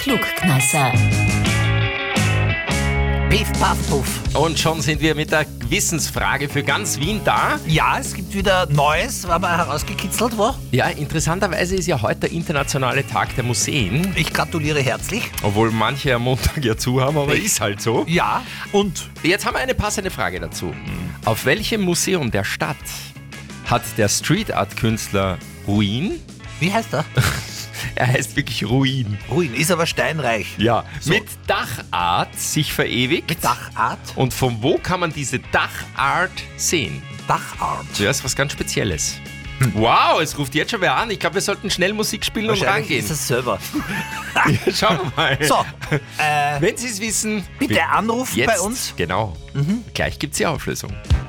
Klugkneisser. Piff, paff, puff. Und schon sind wir mit der Gewissensfrage für ganz Wien da. Ja, es gibt wieder Neues, haben wir herausgekitzelt, wo? Ja, interessanterweise ist ja heute der internationale Tag der Museen. Ich gratuliere herzlich. Obwohl manche am Montag ja zu haben, aber ist halt so. Ja, und? Jetzt haben wir eine passende Frage dazu. Auf welchem Museum der Stadt hat der Street Art Künstler Ruin, Wie heißt er? er heißt wirklich Ruin, Ruin, ist aber steinreich. ja, So. mit Dachart sich verewigt? Mit Dachart? Und von wo kann man diese Dachart sehen? Dachart. Ja, ist was ganz Spezielles. Wow, es ruft jetzt schon wer an. Ich glaube, wir sollten schnell Musik spielen und Wahrscheinlich rangehen. ist es selber. Ja, schauen wir mal. So, Wenn Sie es wissen, bitte anrufen jetzt, bei uns. Genau. Gleich gibt es die Auflösung.